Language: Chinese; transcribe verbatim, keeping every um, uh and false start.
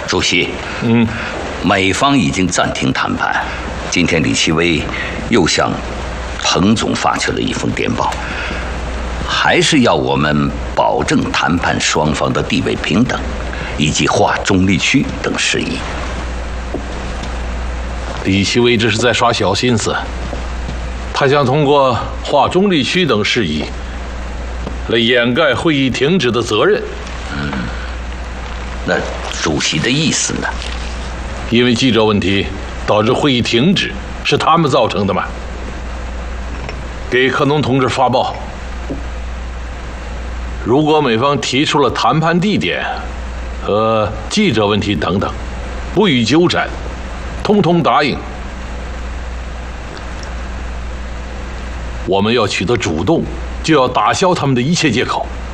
主席， 嗯， 美方已经暂停谈判。今天李奇微又向彭总发去了一封电报，还是要我们保证谈判双方的地位平等，以及划中立区等事宜。 李奇微这是在耍小心思，他想通过划中立区等事宜来掩盖会议停止的责任。 嗯，那主席的意思呢？ 因为记者问题导致会议停止，是他们造成的嘛？给克农同志发报，如果美方提出了谈判地点和记者问题等等，不予纠缠，通通答应，我们要取得主动，就要打消他们的一切借口。